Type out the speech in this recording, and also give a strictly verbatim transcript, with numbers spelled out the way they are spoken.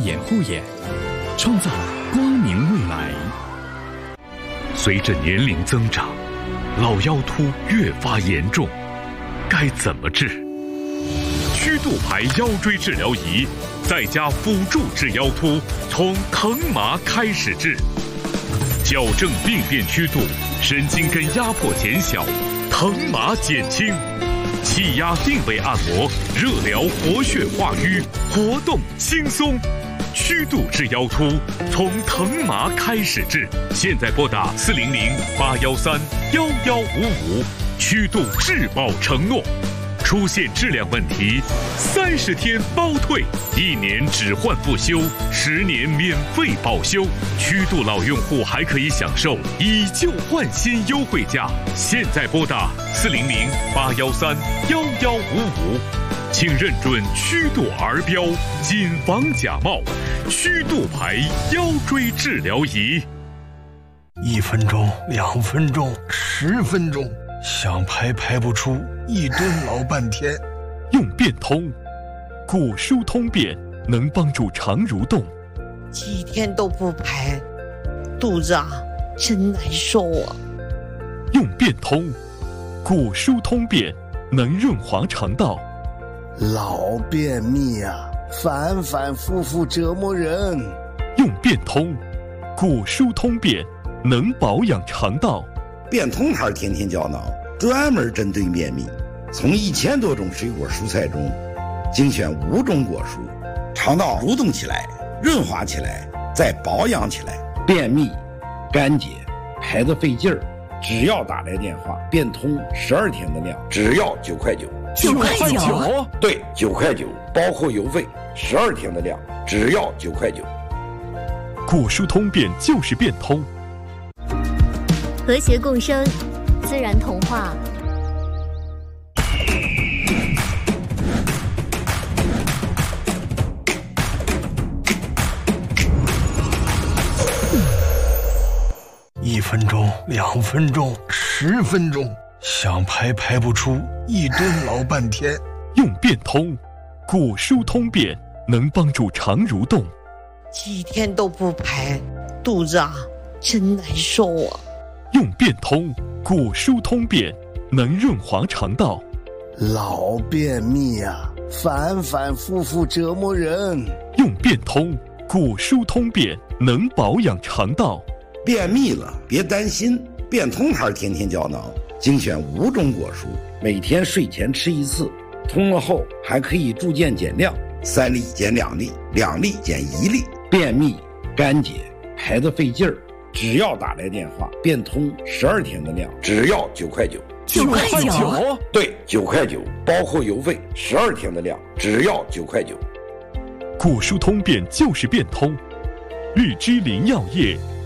眼护眼，创造光明未来。 随着年龄增长，老腰突越发严重，该怎么治？曲度牌腰椎治疗仪在家辅助治腰突，从疼麻开始治，矫正病变曲度，神经根压迫减小，疼麻减轻，气压定位按摩，热疗活血化瘀，活动轻松。曲度治腰突，从疼麻开始治。现在拨打四零零八幺三幺幺五五，曲度质保承诺。出现质量问题，三十天包退，一年只换不修，十年免费保修。曲度老用户还可以享受以旧换新优惠价。现在拨打四零零八幺三幺幺五五，请认准曲度儿标，谨防假冒。曲度牌腰椎治疗仪， 一分钟、两分钟、十分钟，想排排不出，一蹲老半天。 用变通，骨疏通便能帮助肠蠕动。 几天都不排，肚子啊真难受啊。 用变通，骨疏通便能润滑肠道。 老便秘啊，反反复复折磨人。 用变通，骨疏通便能保养肠道。 变通牌天天胶囊专门针对便秘，从一千多种水果蔬菜中精选五种果蔬，肠道蠕动起来，润滑起来，再保养起来。便秘、干结、排得费劲儿，只要打来电话，变通十二天的量，只要九块九。 九块九？ 对，九块九，包括邮费，十二天的量，只要九块九。 骨疏通便就是变通。 和谐共生，自然童话。 一分钟、两分钟、十分钟，想排排不出，一蹲老半天。 用变通，骨疏通便能帮助肠蠕动。 几天都不排，肚子啊真难受啊。 用变通，骨疏通便能润滑肠道。 老便秘啊，反反复复折磨人。 用变通，骨疏通便能保养肠道。 便秘了别担心，变通牌天天胶囊精选五种果蔬，每天睡前吃一次，通了后还可以逐渐减量，三粒减两粒，两粒减一粒。便秘、干结、排得费劲儿，只要打来电话，变通十二天的量，只要九块九。 九块九？ 对，九块九，包括邮费，十二天的量，只要九块九。 骨疏通便就是变通。日之林药业